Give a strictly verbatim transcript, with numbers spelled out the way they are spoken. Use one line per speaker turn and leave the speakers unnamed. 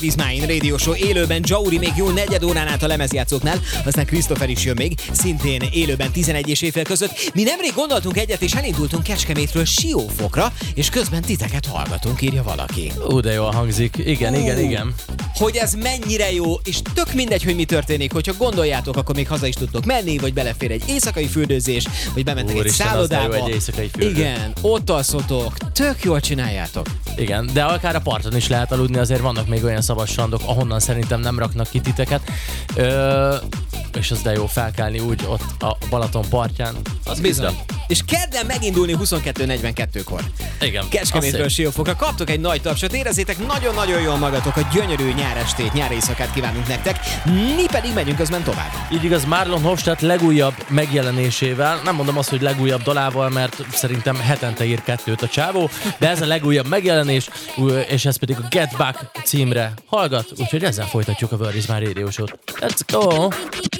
is Mine Radio Show élőben, Jauri még jó negyed órán át a lemezjátszóknál, aztán Christopher is jön még, szintén élőben tizenegy és éjfél között. Mi nemrég gondoltunk egyet, és elindultunk Kecskemétről Siófokra, és közben titeket hallgatunk, írja valaki.
Ú, de jól hangzik. Igen, Ú, igen, igen.
Hogy ez mennyire jó, és tök mindegy, hogy mi történik, hogyha gondoljátok, akkor még haza is tudtok menni, vagy belefér egy éjszakai fürdőzés, vagy bementek egy szállodába.
Egy éjszakai fürdő.
Igen, ott alszotok, tök jól csináljátok.
Igen, de akár a parton is lehet aludni, azért vannak még olyan szabad strandok, ahonnan szerintem nem raknak ki titeket. Ö, és az de jó felkelni úgy ott a Balaton partján. Az bizony.
És kedden megindulni huszonkettő negyvenkettőkor.
Igen.
Kecskemétről Siófokra. Kaptok egy nagy tapsot, érezzétek nagyon-nagyon jól magatok, a gyönyörű nyárestét, nyári éjszakát kívánunk nektek. Mi pedig megyünk közben tovább.
Így igaz, Marlon Hofstadt legújabb megjelenésével, nem mondom azt, hogy legújabb dalával, mert szerintem hetente ír kettőt a csávó, de ez a legújabb megjelenés, és ez pedig a Get Back címre hallgat, úgyhogy ezzel folytatjuk a Word is My Radio Show-t. Let's go!